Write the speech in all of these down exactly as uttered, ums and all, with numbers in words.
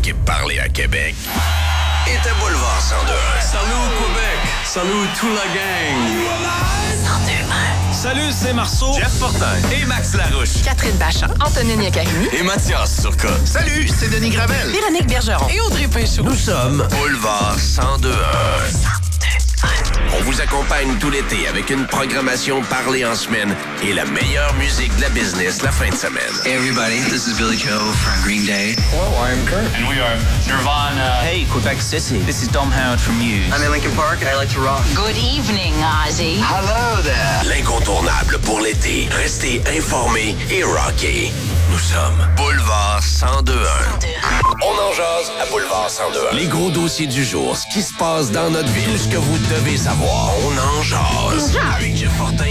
qui est parlé à Québec est à Boulevard cent deux un. Salut Québec! Salut tout la gang! cent deux un. Salut, c'est Marceau, Jeff Fortin et Max Larouche. Catherine Bachand, Antonine Yaccarini Et Mathias Turcotte. Salut, c'est Denis Gravel. Véronique Bergeron et Audrey Péchaud. Nous sommes Boulevard cent deux un. On vous accompagne tout l'été avec une programmation parlée en semaine et la meilleure musique de la business la fin de semaine. Hey everybody, this is Billy Joe from Green Day. Hello, I'm Kurt. And we are Nirvana. Hey, Quebec City. This is Dom Howard from Muse. I'm in Lincoln Park and I like to rock. Good evening, Ozzy. Hello there. L'incontournable pour l'été. Restez informés et rockés. Nous sommes Boulevard cent deux un. On en jase à Boulevard cent deux un. Les gros dossiers du jour, ce qui se passe dans notre ville, ce que vous devez savoir. On en jase avec Jeff Fortin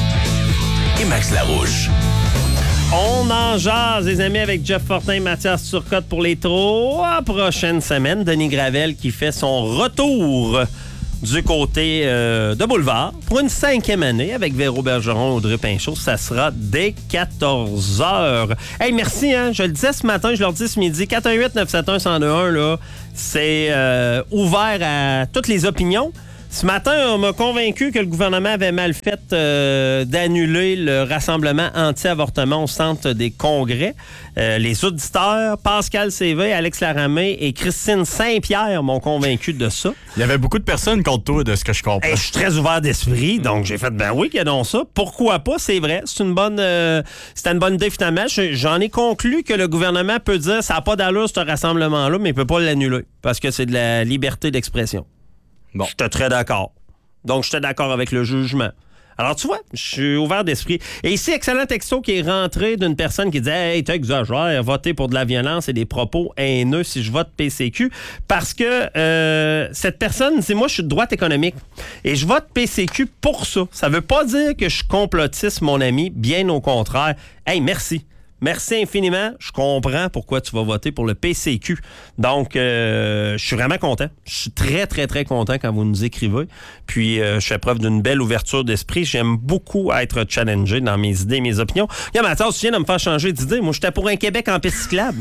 et Max Larouche. On en jase, les amis, avec Jeff Fortin et Mathias Turcotte pour les trois prochaines semaines. Denis Gravel qui fait son retour du côté euh, de Boulevard pour une cinquième année avec Véro Bergeron, Audrey Pinchot. Ça sera dès quatorze heures. Hey, merci, hein? Je le disais ce matin, je leur dis ce midi, quatre un huit neuf sept un un zéro deux un, là, c'est euh, ouvert à toutes les opinions. Ce matin, on m'a convaincu que le gouvernement avait mal fait euh, d'annuler le rassemblement anti-avortement au centre des congrès. Euh, les auditeurs, Pascal Sévé, Alex Laramé et Christine Saint-Pierre m'ont convaincu de ça. Il y avait beaucoup de personnes contre toi, de ce que je comprends. Hey, je suis très ouvert d'esprit, donc j'ai fait, ben oui, qu'il y a donc ça. Pourquoi pas? C'est vrai, c'est une bonne, euh, c'était une bonne idée finalement. J'en ai conclu que le gouvernement peut dire, ça n'a pas d'allure ce rassemblement-là, mais il ne peut pas l'annuler parce que c'est de la liberté d'expression. Bon. J'étais très d'accord. Donc, j'étais d'accord avec le jugement. Alors, tu vois, je suis ouvert d'esprit. Et ici, excellent texto qui est rentré d'une personne qui disait « Hey, t'exagères, voter pour de la violence et des propos haineux si je vote P C Q. » Parce que euh, cette personne dit « Moi, je suis de droite économique et je vote P C Q pour ça. Ça veut pas dire que je suis complotiste, mon ami. Bien au contraire. Hey, merci. » Merci infiniment. Je comprends pourquoi tu vas voter pour le P C Q. Donc, euh, je suis vraiment content. Je suis très, très, très content quand vous nous écrivez. Puis, euh, je fais preuve d'une belle ouverture d'esprit. J'aime beaucoup être challengé dans mes idées, mes opinions. Regarde, Mathias, tu viens de me faire changer d'idée. Moi, j'étais pour un Québec en piste cyclable.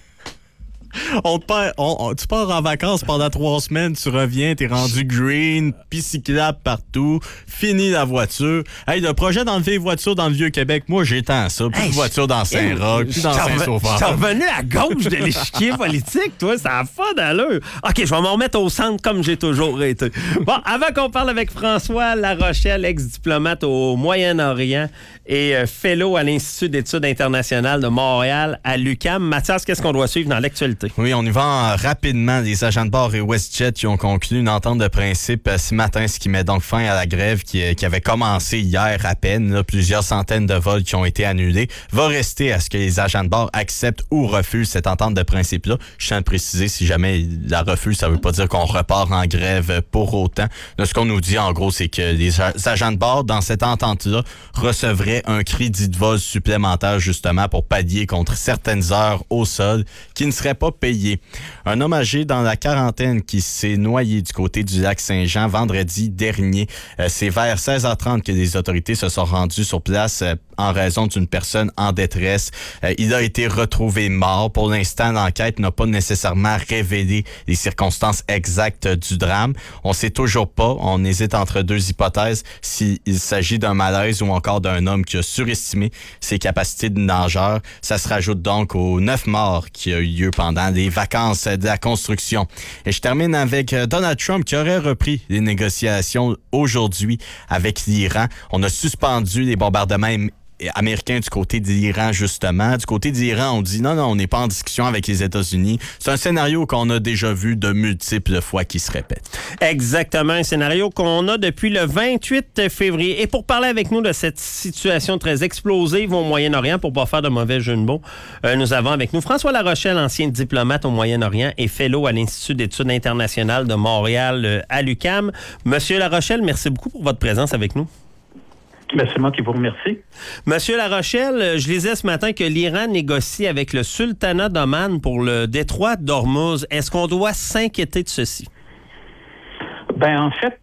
On te perd, on, on, tu pars en vacances pendant trois semaines, tu reviens, t'es rendu green, pis cyclable partout, fini la voiture. Hey, le projet d'enlever les voitures dans le Vieux-Québec, moi j'étends ça. Plus hey, de voitures dans Saint-Roch, plus dans Saint-Sauveur. Tu es revenu à gauche de l'échiquier politique, toi, ça a pas d'allure. OK, je vais m'en remettre au centre comme j'ai toujours été. Bon, avant qu'on parle avec François Larochelle, ex-diplomate au Moyen-Orient et euh, fellow à l'Institut d'études internationales de Montréal à l'U Q A M, Mathias, qu'est-ce qu'on doit suivre dans l'actualité? Oui, on y va rapidement. Les agents de bord et WestJet qui ont conclu une entente de principe ce matin, ce qui met donc fin à la grève qui, qui avait commencé hier à peine. Là, plusieurs centaines de vols qui ont été annulés. Va rester à ce que les agents de bord acceptent ou refusent cette entente de principe-là. Je tiens à le préciser, si jamais la refuse, ça veut pas dire qu'on repart en grève pour autant. Là, ce qu'on nous dit, en gros, c'est que les agents de bord, dans cette entente-là, recevraient un crédit de vol supplémentaire, justement, pour pallier contre certaines heures au sol qui ne seraient pas payé. Un homme âgé dans la quarantaine qui s'est noyé du côté du lac Saint-Jean vendredi dernier. Euh, c'est vers seize heures trente que les autorités se sont rendues sur place euh, en raison d'une personne en détresse. Euh, il a été retrouvé mort. Pour l'instant, l'enquête n'a pas nécessairement révélé les circonstances exactes du drame. On sait toujours pas. On hésite entre deux hypothèses s'il s'agit d'un malaise ou encore d'un homme qui a surestimé ses capacités de nageur. Ça se rajoute donc aux neuf morts qui ont eu lieu pendant les vacances de la construction. Et je termine avec Donald Trump qui aurait repris les négociations aujourd'hui avec l'Iran. On a suspendu les bombardements américains du côté de l'Iran, justement. Du côté de l'Iran, on dit non, non, on n'est pas en discussion avec les États-Unis. C'est un scénario qu'on a déjà vu de multiples fois qui se répète. Exactement, un scénario qu'on a depuis le vingt-huit février. Et pour parler avec nous de cette situation très explosive au Moyen-Orient, pour ne pas faire de mauvais jeu de mots, euh, nous avons avec nous François Larochelle, ancien diplomate au Moyen-Orient et fellow à l'Institut d'études internationales de Montréal euh, à l'U Q A M. Monsieur Larochelle, merci beaucoup pour votre présence avec nous. Ben, c'est moi qui vous remercie. Monsieur Larochelle, je lisais ce matin que l'Iran négocie avec le sultanat d'Oman pour le détroit d'Ormuz. Est-ce qu'on doit s'inquiéter de ceci? Ben en fait,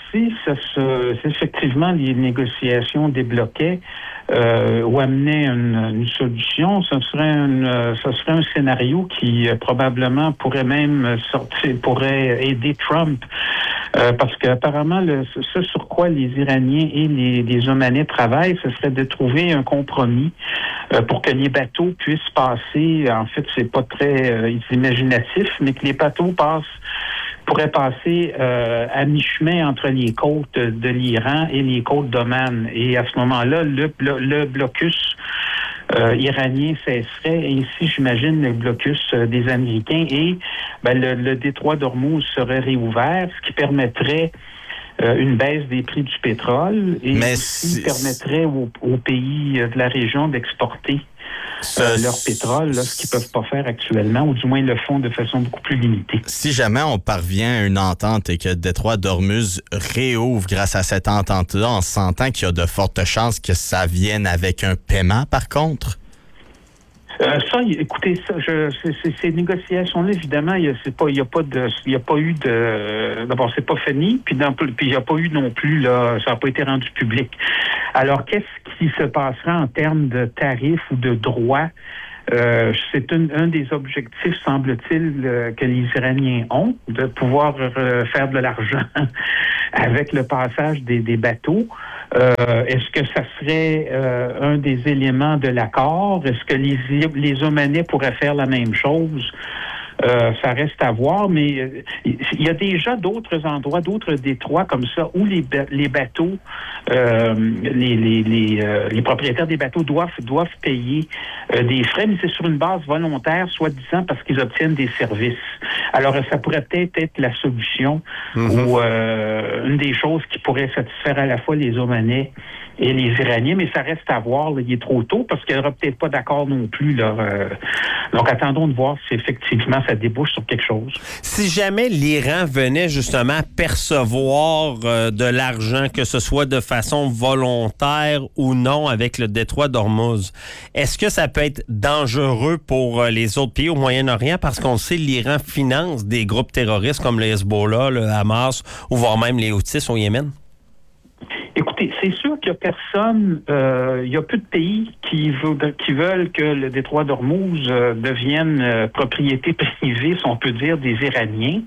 si, ça se, si effectivement les négociations débloquaient euh, ou amenaient une, une solution, ce serait, une, ce serait un scénario qui euh, probablement pourrait même sortir, pourrait aider Trump. Euh, parce qu'apparemment, le, ce sur quoi les Iraniens et les, les Omanais travaillent, ce serait de trouver un compromis euh, pour que les bateaux puissent passer. En fait, c'est pas très euh, imaginatif, mais que les bateaux passent pourraient passer euh, à mi-chemin entre les côtes de l'Iran et les côtes d'Oman. Et à ce moment-là, le, le, le blocus Euh, iranien cesserait, ainsi, j'imagine, le blocus euh, des Américains et ben, le, le détroit d'Ormuz serait réouvert, ce qui permettrait euh, une baisse des prix du pétrole et Mais aussi permettrait aux, aux pays euh, de la région d'exporter euh, leur pétrole, là, ce qu'ils ne peuvent pas faire actuellement, ou du moins le font de façon beaucoup plus limitée. Si jamais on parvient à une entente et que le détroit d'Ormuz réouvre grâce à cette entente-là, on s'entend qu'il y a de fortes chances que ça vienne avec un paiement, par contre? Euh, ça, écoutez, ça, je, c- c- ces négociations-là, évidemment, il n'y a, a pas de, il y a pas eu de, d'abord c'est pas fini, puis il n'y a pas eu non plus là, ça n'a pas été rendu public. Alors, qu'est-ce qui se passera en termes de tarifs ou de droits? Euh, c'est un, un des objectifs, semble-t-il, euh, que les Iraniens ont, de pouvoir euh, faire de l'argent avec le passage des, des bateaux. Euh, est-ce que ça serait euh, un des éléments de l'accord? Est-ce que les, les Omanais pourraient faire la même chose? Euh, ça reste à voir, mais euh, il y a déjà d'autres endroits, d'autres détroits comme ça, où les, ba- les bateaux, euh, les, les, les, euh, les propriétaires des bateaux doivent, doivent payer euh, des frais, mais c'est sur une base volontaire, soi-disant parce qu'ils obtiennent des services. Alors, ça pourrait peut-être être la solution mm-hmm. ou euh, une des choses qui pourrait satisfaire à la fois les Omanais et les Iraniens, mais ça reste à voir. Là, il est trop tôt parce qu'il n'y aura peut-être pas d'accord non plus. Là, euh, donc, attendons de voir si effectivement ça débouche sur quelque chose. Si jamais l'Iran venait justement percevoir euh, de l'argent, que ce soit de façon volontaire ou non avec le détroit d'Ormuz, est-ce que ça peut être dangereux pour euh, les autres pays au Moyen-Orient? Parce qu'on sait, l'Iran finance des groupes terroristes comme le Hezbollah, le Hamas ou voire même les Houthis au Yémen. Écoutez, c'est sûr qu'il n'y a personne, euh, il y a peu de pays qui, veut, qui veulent que le détroit d'Ormuz euh, devienne euh, propriété privée, si on peut dire, des Iraniens.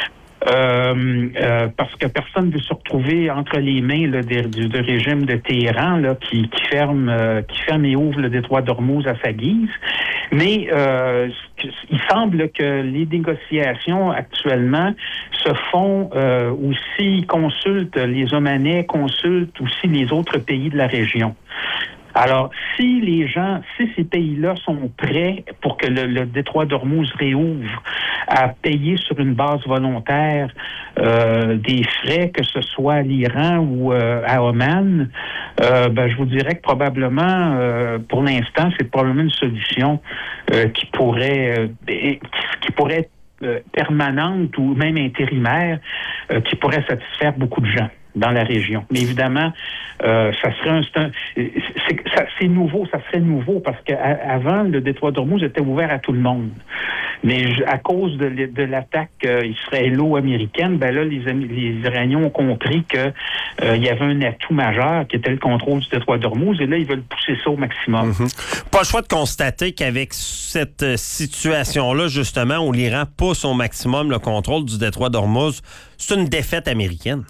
Euh, euh, parce que personne ne veut se retrouver entre les mains là, du, du régime de Téhéran là, qui, qui ferme euh, qui ferme et ouvre le détroit d'Ormuz à sa guise. Mais euh, il semble que les négociations actuellement se font euh, aussi, consultent les Omanais, consultent aussi les autres pays de la région. Alors, si les gens, si ces pays-là sont prêts pour que le, le détroit d'Ormuz réouvre à payer sur une base volontaire euh, des frais, que ce soit à l'Iran ou euh, à Oman, euh, ben, je vous dirais que probablement, euh, pour l'instant, c'est probablement une solution euh, qui pourrait, euh, qui pourrait être euh, permanente ou même intérimaire, euh, qui pourrait satisfaire beaucoup de gens dans la région. Mais évidemment, euh, ça serait un, c'est, un, c'est, ça, c'est nouveau, ça serait nouveau parce qu'avant, le détroit d'Ormuz était ouvert à tout le monde. Mais à cause de, de l'attaque euh, israélo-américaine, ben là, les, les Iraniens ont compris que euh, il y avait un atout majeur qui était le contrôle du détroit d'Ormuz et là, ils veulent pousser ça au maximum. Mm-hmm. Pas le choix de constater qu'avec cette situation-là, justement, où l'Iran pousse au maximum le contrôle du détroit d'Ormuz, c'est une défaite américaine.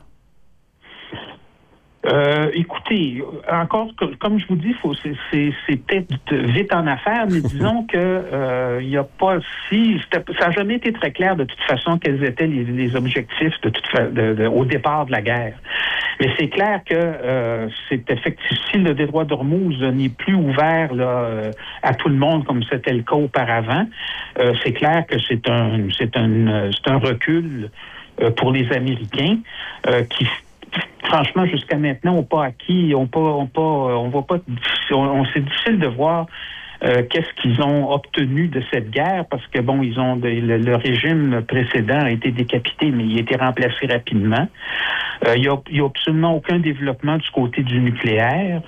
Euh, écoutez, encore, comme je vous dis, faut, c'est, c'est, c'est peut-être vite en affaires, mais disons que euh, il y a pas si ça n'a jamais été très clair de toute façon quels étaient les, les objectifs de toute fa- de, de, au départ de la guerre. Mais c'est clair que euh, c'est effectivement si le détroit d'Ormuz n'est plus ouvert là, à tout le monde comme c'était le cas auparavant, euh, c'est clair que c'est un c'est un c'est un recul euh, pour les Américains euh, qui franchement, jusqu'à maintenant, on pas acquis, on pas, on pas, on voit pas, on, on c'est difficile de voir euh, qu'est-ce qu'ils ont obtenu de cette guerre, parce que bon, ils ont, de, le, le régime précédent a été décapité, mais il a été remplacé rapidement. Euh, il y a, il y a absolument aucun développement du côté du nucléaire.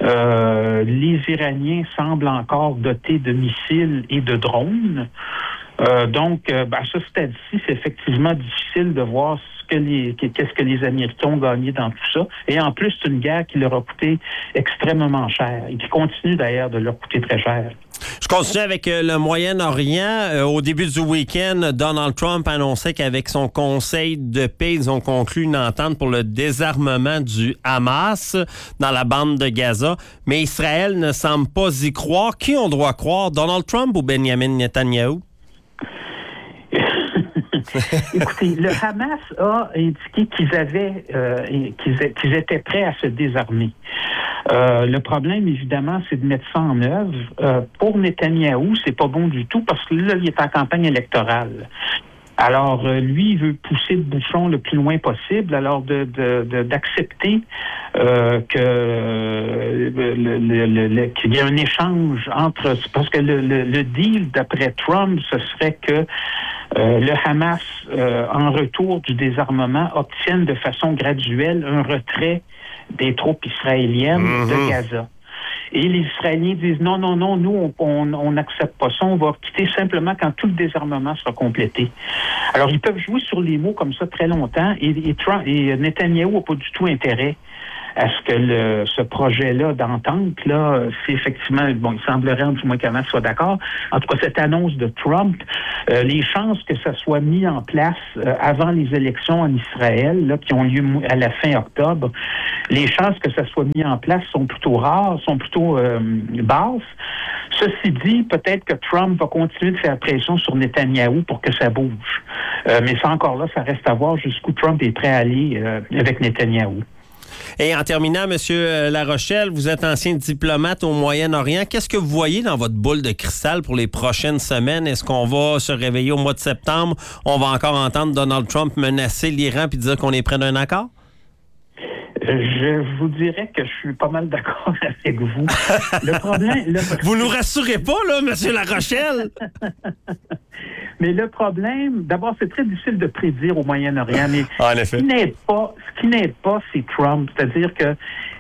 Euh, les Iraniens semblent encore dotés de missiles et de drones. Euh, donc, euh, ben, ça, c'est-à-dire, c'est effectivement difficile de voir ce que les, qu'est-ce que les Américains ont gagné dans tout ça. Et en plus, c'est une guerre qui leur a coûté extrêmement cher et qui continue d'ailleurs de leur coûter très cher. Je continue avec euh, le Moyen-Orient. Euh, au début du week-end, Donald Trump annonçait qu'avec son conseil de paix, ils ont conclu une entente pour le désarmement du Hamas dans la bande de Gaza. Mais Israël ne semble pas y croire. Qui on doit croire, Donald Trump ou Benjamin Netanyahu? Écoutez, le Hamas a indiqué qu'ils avaient, euh, qu'ils, qu'ils étaient prêts à se désarmer. Euh, le problème, évidemment, c'est de mettre ça en œuvre. Euh, pour Netanyahou, c'est pas bon du tout parce que là, il est en campagne électorale. Alors, euh, lui, il veut pousser le bouchon le plus loin possible, alors de, de, de d'accepter euh, que euh, le, le, le, le, qu'il y ait un échange entre... Parce que le, le, le deal, d'après Trump, ce serait que euh, le Hamas, euh, en retour du désarmement, obtienne de façon graduelle un retrait des troupes israéliennes mm-hmm. de Gaza. Et les Israéliens disent non, non, non, nous, on n'accepte pas ça, on va quitter simplement quand tout le désarmement sera complété. Alors, ils peuvent jouer sur les mots comme ça très longtemps et, et, Trump, et Netanyahou n'a pas du tout intérêt à ce que le, ce projet-là d'entente, là, c'est effectivement, bon, il semblerait du moins qu'Hamas soit d'accord. En tout cas, cette annonce de Trump, euh, les chances que ça soit mis en place euh, avant les élections en Israël, là, qui ont lieu à la fin octobre, les chances que ça soit mis en place sont plutôt rares, sont plutôt euh, basses. Ceci dit, peut-être que Trump va continuer de faire pression sur Netanyahou pour que ça bouge. Euh, mais ça encore là, ça reste à voir jusqu'où Trump est prêt à aller euh, avec Netanyahou. Et en terminant, M. Larochelle, vous êtes ancien diplomate au Moyen-Orient. Qu'est-ce que vous voyez dans votre boule de cristal pour les prochaines semaines? Est-ce qu'on va se réveiller au mois de septembre? On va encore entendre Donald Trump menacer l'Iran puis dire qu'on est près d'un accord? Je vous dirais que je suis pas mal d'accord avec vous. Le problème... Le... Vous nous rassurez pas, là, M. Larochelle? Mais le problème, d'abord, c'est très difficile de prédire au Moyen-Orient, mais en effet. ce qui n'aide pas, ce qui n'aide pas, c'est Trump. C'est-à-dire que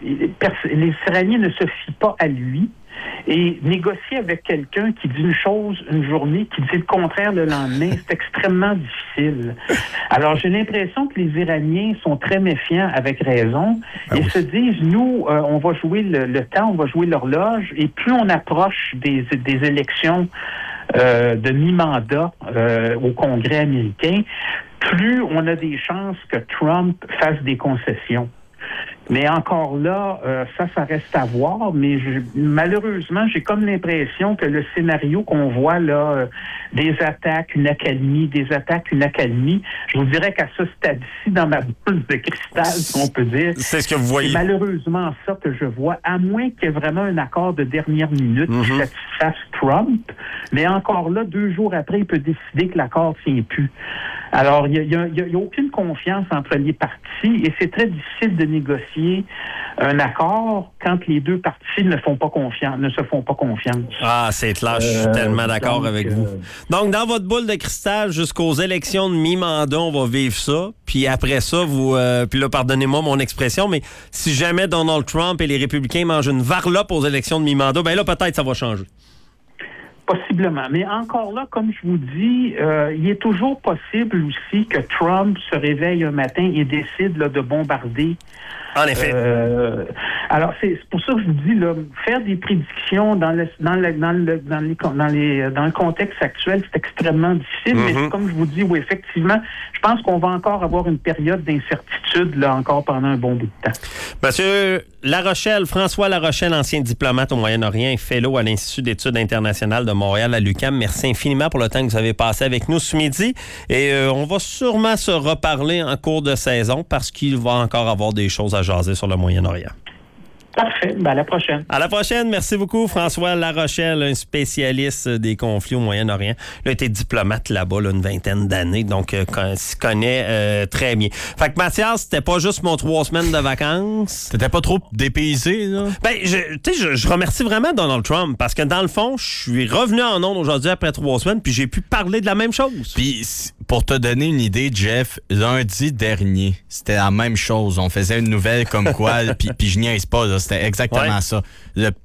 les Israéliens ne se fient pas à lui. Et négocier avec quelqu'un qui dit une chose une journée, qui dit le contraire le lendemain, c'est extrêmement difficile. Alors, j'ai l'impression que les Iraniens sont très méfiants avec raison ah et oui. se disent, nous, euh, on va jouer le, le temps, on va jouer l'horloge, et plus on approche des, des élections euh, de mi-mandat euh, au Congrès américain, plus on a des chances que Trump fasse des concessions. Mais encore là, euh, ça, ça reste à voir. Mais je, malheureusement, j'ai comme l'impression que le scénario qu'on voit là, euh, des attaques, une accalmie, des attaques, une accalmie, je vous dirais qu'à ce stade-ci, dans ma boule de cristal, si on peut dire, c'est ce que vous voyez. C'est malheureusement ça que je vois, à moins qu'il y ait vraiment un accord de dernière minute mm-hmm. qui satisfasse Trump. Mais encore là, deux jours après, il peut décider que l'accord ne tient plus. Alors, il n'y a, a, a aucune confiance entre les parties et c'est très difficile de négocier un accord quand les deux parties ne font pas confiance, ne se font pas confiance. Ah, c'est clair, je suis euh, tellement d'accord donc, avec vous. Euh... Donc, dans votre boule de cristal, jusqu'aux élections de mi-mandat, on va vivre ça. Puis après ça, vous, euh, puis là, pardonnez-moi mon expression, mais si jamais Donald Trump et les républicains mangent une varlope aux élections de mi-mandat, ben là, peut-être ça va changer. Possiblement. Mais encore là, comme je vous dis, euh, il est toujours possible aussi que Trump se réveille un matin et décide là, de bombarder. En effet. Euh, alors, c'est, c'est pour ça que je vous dis, là, faire des prédictions dans le, dans le, dans le, dans les, dans les, dans le contexte actuel, c'est extrêmement difficile. Mm-hmm. Mais comme je vous dis, oui, effectivement, je pense qu'on va encore avoir une période d'incertitude, là, encore pendant un bon bout de temps. Monsieur Larochelle, François Larochelle, ancien diplomate au Moyen-Orient, fellow à l'Institut d'études internationales de Montréal à l'U Q A M. Merci infiniment pour le temps que vous avez passé avec nous ce midi. Et euh, on va sûrement se reparler en cours de saison parce qu'il va encore avoir des choses à jaser sur le Moyen-Orient. Parfait. Ben, à la prochaine. À la prochaine. Merci beaucoup, François Larochelle, un spécialiste des conflits au Moyen-Orient. Il a été diplomate là-bas là, une vingtaine d'années, donc euh, s'y connaît euh, très bien. Fait que Mathias, c'était pas juste mon trois semaines de vacances. T'étais pas trop dépaysé, là? Ben, tu sais, je, je remercie vraiment Donald Trump parce que dans le fond, je suis revenu en ondes aujourd'hui après trois semaines puis j'ai pu parler de la même chose. Puis, pour te donner une idée, Jeff, lundi dernier, c'était la même chose. On faisait une nouvelle comme quoi, puis, puis je niaise pas, là. C'était exactement ouais. ça. Le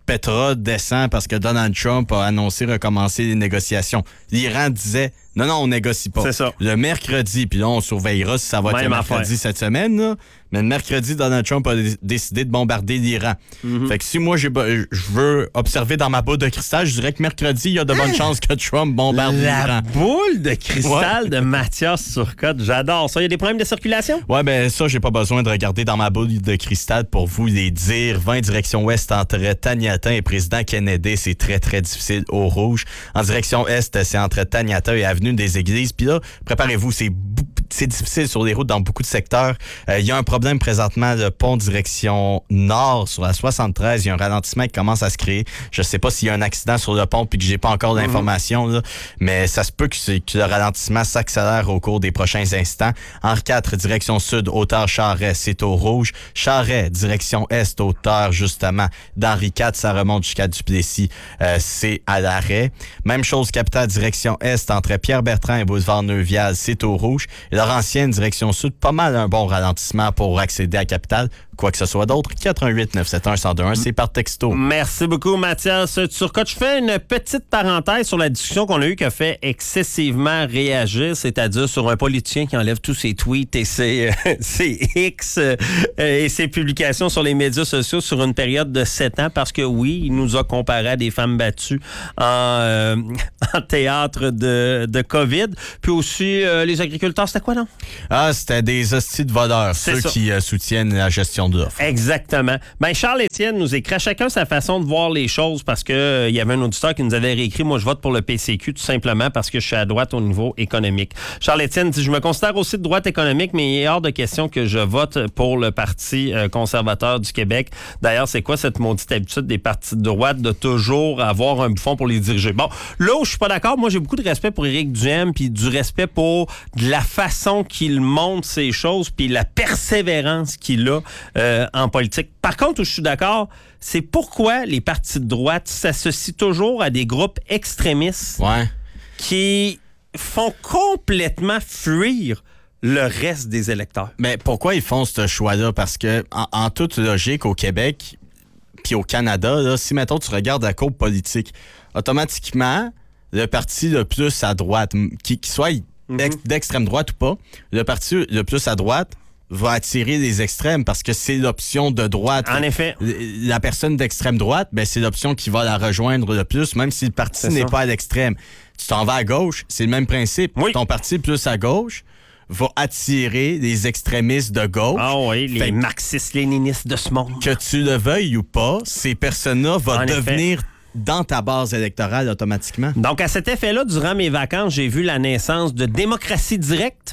Petra descend parce que Donald Trump a annoncé recommencer les négociations. L'Iran disait non, non, on négocie pas. C'est ça. Le mercredi, puis là, on surveillera si ça va être le mercredi affaire. cette semaine, là. Mais le mercredi, Donald Trump a d- décidé de bombarder l'Iran. Mm-hmm. Fait que si moi, j'ai, je veux observer dans ma boule de cristal, je dirais que mercredi, il y a de bonnes chances que Trump bombarde La l'Iran. boule de cristal Ouais. de Mathias Turcotte, j'adore ça. Il y a des problèmes de circulation? Ouais, ben ça, j'ai pas besoin de regarder dans ma boule de cristal pour vous les dire. vingt direction ouest entre Taniata et Président Kennedy, c'est très, très difficile au rouge. En direction est, c'est entre Taniata et Avenue des Églises. Puis là, préparez-vous, c'est bou- c'est difficile sur les routes dans beaucoup de secteurs. Il euh, y a un problème présentement de pont direction nord sur la soixante-treize. Il y a un ralentissement qui commence à se créer. Je sais pas s'il y a un accident sur le pont puis que j'ai pas encore d'informations, là, mais ça se peut que, c'est, que le ralentissement s'accélère au cours des prochains instants. Henri quatre, direction sud, hauteur Charret, c'est au rouge. Charret, direction est, hauteur justement d'Henri quatre, ça remonte jusqu'à Duplessis, euh, c'est à l'arrêt. Même chose, capitale, direction est, entre Pierre-Bertrand et Boulevard-Neuvial, c'est au rouge. Et Laurentienne, direction sud, pas mal un bon ralentissement pour accéder à Capitale. Quoi que ce soit d'autre, quatre un huit neuf sept un un zéro deux un, c'est par texto. Merci beaucoup, Mathias Turcotte. Je fais une petite parenthèse sur la discussion qu'on a eue qui a fait excessivement réagir, c'est-à-dire sur un politicien qui enlève tous ses tweets et ses, euh, ses X euh, et ses publications sur les médias sociaux sur une période de sept ans parce que, oui, il nous a comparé à des femmes battues en, euh, en théâtre de, de COVID. Puis aussi, euh, les agriculteurs, c'était quoi, non? Ah, c'était des hosties de voleurs, C'est ceux ça. qui euh, soutiennent la gestion de l'offre. Exactement. Ben Charles-Étienne nous écrit à chacun sa façon de voir les choses parce que euh, il y avait un auditeur qui nous avait réécrit « Moi, je vote pour le P C Q tout simplement parce que je suis à droite au niveau économique. » Charles-Étienne dit « Je me considère aussi de droite économique, mais il est hors de question que je vote pour le Parti euh, conservateur du Québec. D'ailleurs, c'est quoi cette maudite habitude des partis de droite de toujours avoir un bouffon pour les diriger? » Bon, là où je suis pas d'accord, moi, j'ai beaucoup de respect pour Éric Duhaime puis du respect pour de la façon qu'il montre ces choses puis la persévérance qu'il a euh, en politique. Par contre, où je suis d'accord, c'est pourquoi les partis de droite s'associent toujours à des groupes extrémistes Ouais. qui font complètement fuir le reste des électeurs. Mais pourquoi ils font ce choix-là? Parce que, en, en toute logique, au Québec puis au Canada, là, si, mettons, tu regardes la courbe politique, automatiquement, le parti le plus à droite, qui, qui soit ex- d'extrême droite ou pas, le parti le plus à droite va attirer les extrêmes parce que c'est l'option de droite. En effet. La personne d'extrême droite, ben, c'est l'option qui va la rejoindre le plus, même si le parti C'est n'est ça. pas à l'extrême. Tu t'en vas à gauche, c'est le même principe. Oui. Ton parti plus à gauche va attirer les extrémistes de gauche. Ah oui, les Fait marxistes-léninistes de ce monde. que tu le veuilles ou pas, ces personnes-là vont En effet. devenir dans ta base électorale automatiquement. Donc, à cet effet-là, durant mes vacances, j'ai vu la naissance de Démocratie Directe.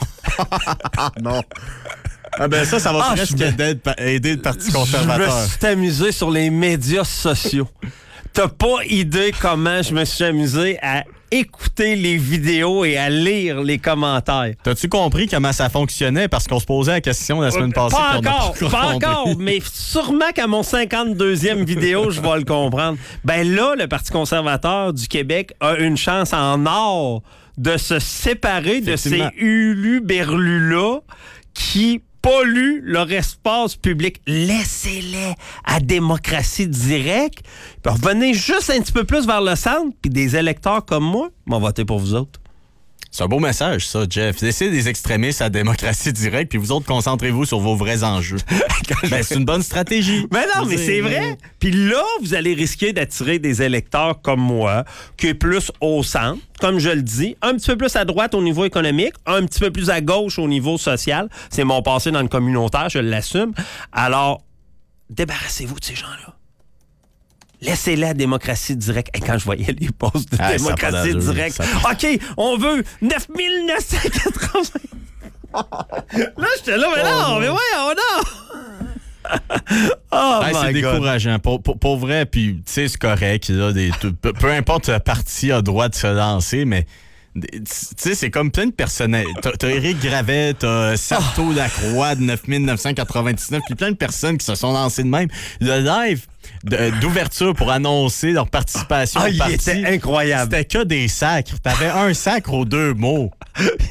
Non. Ah ben ça, ça va Ah, presque je me- aider, aider le Parti Je conservateur. me suis amusé sur les médias sociaux. T'as pas idée comment je me suis amusé à écouter les vidéos et à lire les commentaires. T'as-tu compris comment ça fonctionnait? Parce qu'on se posait la question la semaine passée. Pas puis on a encore, pas pas compris. encore, mais sûrement qu'à mon cinquante-deuxième vidéo, je vais le comprendre. Ben là, le Parti conservateur du Québec a une chance en or de se séparer de ces Effectivement. huluberlus-là qui polluent leur espace public. Laissez-les à Démocratie Directe. Puis revenez juste un petit peu plus vers le centre, puis des électeurs comme moi vont voter pour vous autres. C'est un beau message, ça, Jeff. Laissez des extrémistes à Démocratie Directe, puis vous autres, concentrez-vous sur vos vrais enjeux. Ben, c'est une bonne stratégie. Mais non, Je mais veux c'est dire, vrai. Puis là, vous allez risquer d'attirer des électeurs comme moi, qui est plus au centre, comme je le dis, un petit peu plus à droite au niveau économique, un petit peu plus à gauche au niveau social. C'est mon passé dans le communautaire, je l'assume. Alors, débarrassez-vous de ces gens-là. Laissez-les à Démocratie Directe. Et quand je voyais les posts de Ah, ça a pas Démocratie d'allure, Directe, ça- OK, on veut neuf mille neuf cent quatre-vingts. Là, j'étais là, mais non, mais ouais, on a. Oh Hey, c'est my God. décourageant. Pour, pour, pour vrai, puis tu sais, c'est correct. Là, des, peu, peu importe le parti a droit de se lancer, mais tu sais, c'est comme plein de personnes. T'as, t'as Éric Gravet, t'as Sarto Lacroix de neuf mille neuf cent quatre-vingt-dix-neuf, puis plein de personnes qui se sont lancées de même. Le live de- d'ouverture pour annoncer leur participation Ah, au il parti, était incroyable. c'était que des sacres. T'avais un sacre aux deux mots.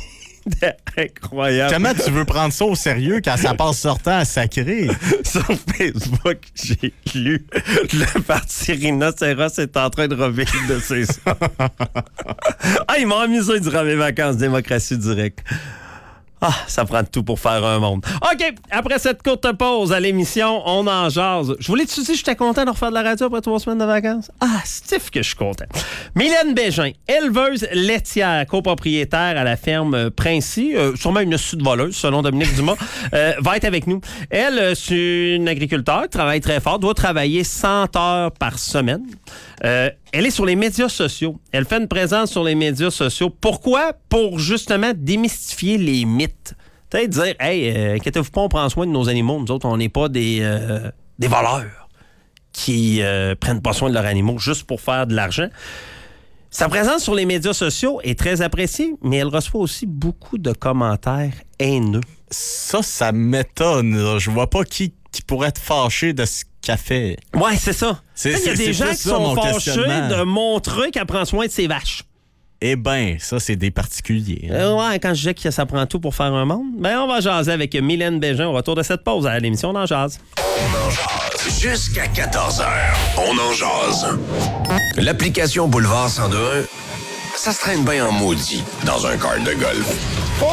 Incroyable. Comment tu veux prendre ça au sérieux quand ça passe sortant à sacré? Sur Facebook, j'ai lu le parti Rhinocéros est en train de revenir de ses sons. Ah, ils m'ont amusé durant mes vacances, démocratie directe. Ah, ça prend tout pour faire un monde. OK, après cette courte pause à l'émission, on en jase. Je voulais te dire, j'étais content de refaire de la radio après trois semaines de vacances. Ah, stiff que je suis content. Mylène Bégin, éleveuse laitière, copropriétaire à la ferme Princi, euh, sûrement une suite voleuse, selon Dominique Dumas, euh, va être avec nous. Elle, euh, c'est une agriculteur, travaille très fort, doit travailler cent heures par semaine. Euh, elle est sur les médias sociaux. Elle fait une présence sur les médias sociaux. Pourquoi? Pour justement démystifier les mythes. Peut-être dire, hey, euh, inquiétez-vous pas, on prend soin de nos animaux. Nous autres, on n'est pas des, euh, des voleurs qui euh, prennent pas soin de leurs animaux juste pour faire de l'argent. Sa présence sur les médias sociaux est très appréciée, mais elle reçoit aussi beaucoup de commentaires haineux. Ça, ça m'étonne. Là. Je vois pas qui, qui pourrait être fâché de ce qu'elle fait. Ouais, c'est ça. Il y a des gens qui ça, sont fâchés de montrer qu'elle prend soin de ses vaches. Eh bien, ça, c'est des particuliers. Hein? Euh, ouais, quand je dis que ça prend tout pour faire un monde, ben on va jaser avec Mylène Bégin au retour de cette pause à l'émission On en jase. On en jase. Jusqu'à quatorze heures, on en jase. L'application Boulevard cent deux point un, ça se traîne bien en maudit dans un kart de golf. Oh!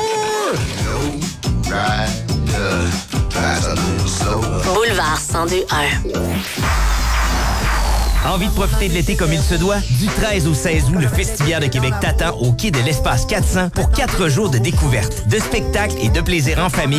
Boulevard cent deux point un. Envie de profiter de l'été comme il se doit? Du treize au seize août, le Festivière de Québec t'attend au quai de l'Espace quatre cents pour quatre jours de découverte, de spectacles et de plaisir en famille.